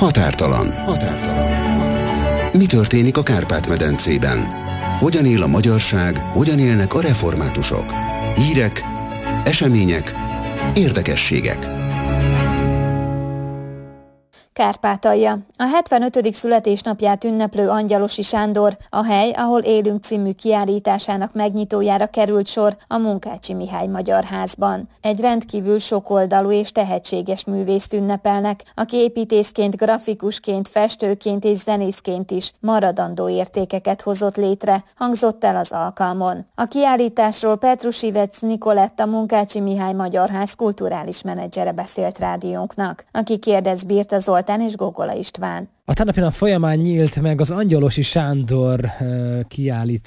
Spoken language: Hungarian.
Határtalan. Mi történik a Kárpát-medencében? Hogyan él a magyarság, hogyan élnek a reformátusok? Hírek, események, érdekességek. Kárpátalja. A 75. születésnapját ünneplő Angyalosi Sándor a Hely, ahol élünk című kiállításának megnyitójára került sor a Munkácsy Mihály Magyar Házban. Egy rendkívül sokoldalú és tehetséges művészt ünnepelnek, aki építészként, grafikusként, festőként és zenészként is maradandó értékeket hozott létre, hangzott el az alkalmon. A kiállításról Petrusivec Nikolett, a Munkácsy Mihály Magyar Ház kulturális menedzsere beszélt rádiónknak, aki kérdez Birta Zoltán és Gogola István. A tegnapi nap folyamán nyílt meg az Angyalosi Sándor kiállítás